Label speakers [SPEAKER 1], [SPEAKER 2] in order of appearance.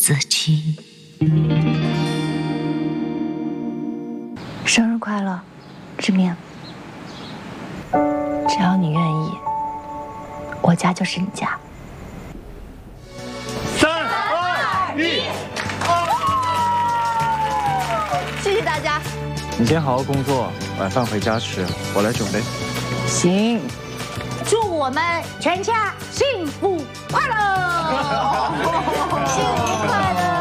[SPEAKER 1] 自己。生日快乐，志明。只要你愿意，我家就是你家。
[SPEAKER 2] 3、2、1，
[SPEAKER 1] 谢谢大家。
[SPEAKER 3] 你先好好工作，晚饭回家吃，我来准备。
[SPEAKER 1] 行，祝我们全家幸福快乐，幸福快乐。